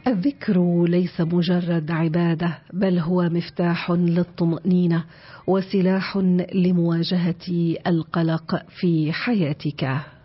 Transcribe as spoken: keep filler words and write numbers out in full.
الذكر ليس مجرد عبادة، بل هو مفتاح للطمأنينة وسلاح لمواجهة القلق في حياتك.